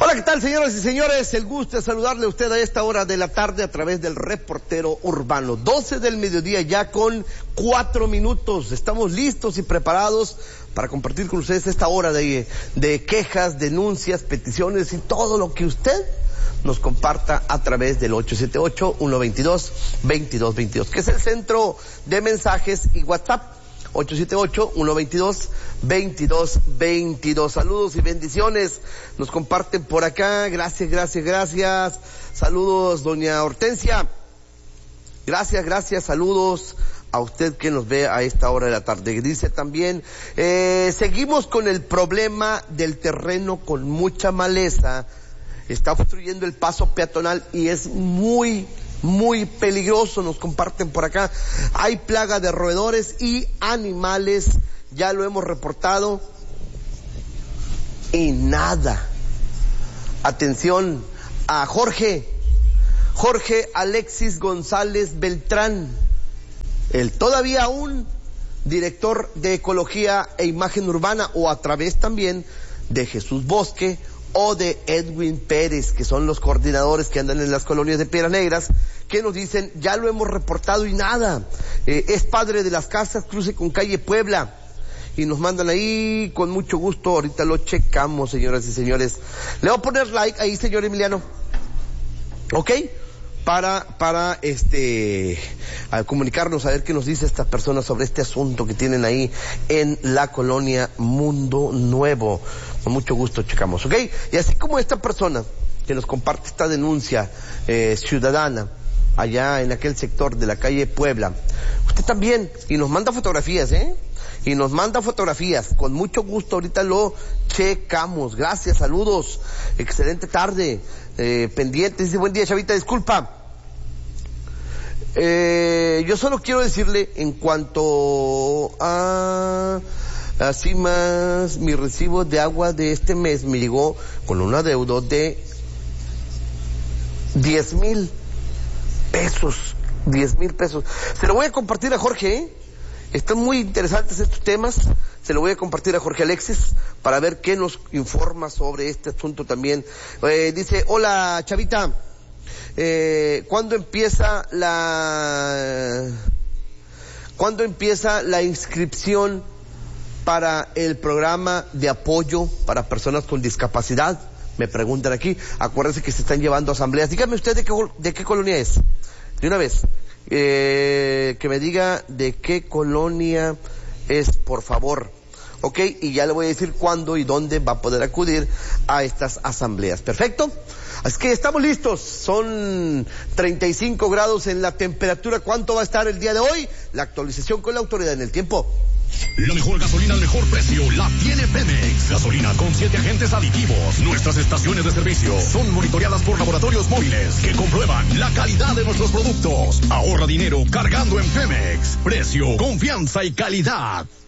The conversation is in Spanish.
Hola, ¿qué tal, señoras y señores? El gusto de saludarle a usted a esta hora de la tarde a través del Reportero Urbano. 12 del mediodía ya con 4 minutos. Estamos listos y preparados para compartir con ustedes esta hora de quejas, denuncias, peticiones y todo lo que usted nos comparta a través del 878-122-2222, que es el centro de mensajes y WhatsApp. 878-122-2222. Saludos y bendiciones. Nos comparten por acá. Gracias. Saludos, doña Hortensia. Gracias. Saludos a usted que nos ve a esta hora de la tarde. Dice también, seguimos con el problema del terreno con mucha maleza. Está obstruyendo el paso peatonal y es muy peligroso. Nos comparten por acá. Hay plaga de roedores y animales, ya lo hemos reportado y nada. Atención a Jorge Alexis González Beltrán, el todavía aún director de Ecología e Imagen Urbana, o a través también de Jesús Bosque o de Edwin Pérez, que son los coordinadores que andan en las colonias de Piedras Negras, que nos dicen, ya lo hemos reportado y nada. Es padre de las casas, cruce con calle Puebla, y nos mandan ahí con mucho gusto. Ahorita lo checamos, señoras y señores. Le voy a poner like ahí, señor Emiliano, ¿ok? Para a comunicarnos, a ver qué nos dice esta persona sobre este asunto que tienen ahí en la colonia Mundo Nuevo. Con mucho gusto checamos, ¿ok? Y así como esta persona que nos comparte esta denuncia ciudadana allá en aquel sector de la calle Puebla, usted también, y nos manda fotografías, y nos manda fotografías, con mucho gusto ahorita lo checamos. Gracias, saludos, excelente tarde, pendientes. Dice, buen día, Chavita, disculpa, yo solo quiero decirle en cuanto a así más, mi recibo de agua de este mes me llegó con un adeudo de 10,000 pesos. 10,000 pesos. Se lo voy a compartir a Jorge, Están muy interesantes estos temas. Se lo voy a compartir a Jorge Alexis para ver qué nos informa sobre este asunto también. Dice, hola, Chavita, ¿cuándo empieza la inscripción para el programa de apoyo para personas con discapacidad? Me preguntan aquí. Acuérdense que se están llevando asambleas. Dígame usted de qué colonia es. De una vez. Que me diga de qué colonia es, por favor. ¿Ok? Y ya le voy a decir cuándo y dónde va a poder acudir a estas asambleas. ¿Perfecto? Así que estamos listos. Son 35 grados en la temperatura. ¿Cuánto va a estar el día de hoy? La actualización con la autoridad en el tiempo. La mejor gasolina al mejor precio la tiene Pemex. Gasolina con 7 agentes aditivos. Nuestras estaciones de servicio son monitoreadas por laboratorios móviles que comprueban la calidad de nuestros productos. Ahorra dinero cargando en Pemex. Precio, confianza y calidad.